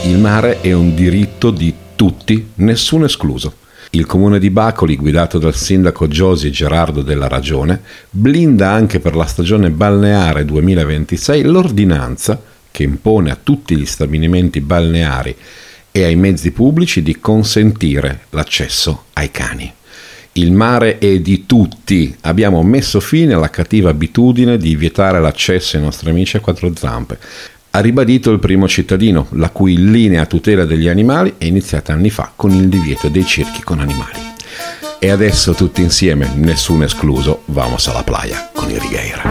Il mare è un diritto di tutti, nessuno escluso. Il comune di Bacoli, guidato dal sindaco Giosi Gerardo della Ragione, blinda anche per la stagione balneare 2026 l'ordinanza che impone a tutti gli stabilimenti balneari e ai mezzi pubblici di consentire l'accesso ai cani. Il mare è di tutti. Abbiamo messo fine alla cattiva abitudine di vietare l'accesso ai nostri amici a quattro zampe. Ha ribadito il primo cittadino, la cui linea a tutela degli animali è iniziata anni fa con il divieto dei circhi con animali. E adesso tutti insieme, nessuno escluso, vamos alla playa con i Righeira.